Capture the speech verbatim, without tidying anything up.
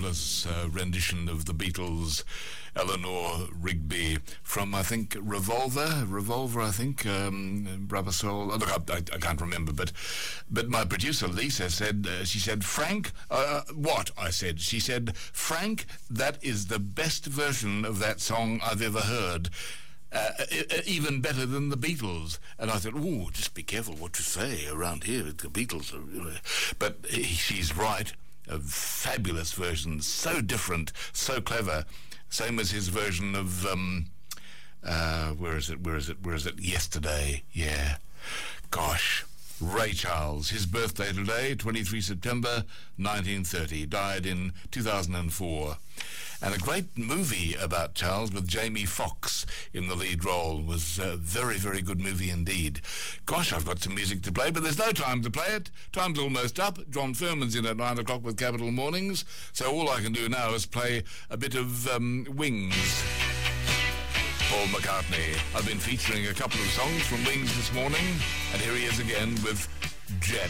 marvellous uh, rendition of the Beatles' Eleanor Rigby from, I think, Revolver, Revolver, I think, um, Rubber Soul. Look, I, I, I can't remember, but but my producer, Lisa, said, uh, she said, Frank, uh, what? I said, she said, Frank, that is the best version of that song I've ever heard. Uh, even better than the Beatles. And I thought, oh, just be careful what you say around here. The Beatles are... But she's right. A fabulous version. So different, so clever. Same as his version of... Um, uh, where is it, where is it, where is it? Yesterday. Yeah. Gosh. Ray Charles. His birthday today, twenty-third September nineteen thirty. Died in two thousand four. And a great movie about Charles with Jamie Foxx in the lead role. Was a very, very good movie indeed. Gosh, I've got some music to play, but there's no time to play it. Time's almost up. John Furman's in at nine o'clock with Capital Mornings. So all I can do now is play a bit of um, Wings. Paul McCartney. I've been featuring a couple of songs from Wings this morning, and here he is again with Jet.